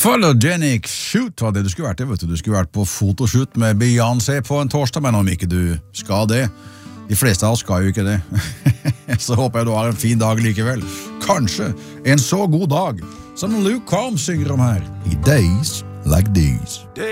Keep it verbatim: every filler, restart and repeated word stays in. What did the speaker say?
Photogenic shoot var det du skulle vært det, vet du. Du skulle vært på fotoshoot med Beyoncé på en torsdag, men om ikke du skal det. De fleste av oss skal jo ikke det. Så håper jeg du har en fin dag likevel. Kanskje en så god dag som Luke Combs synger om her. I days like these.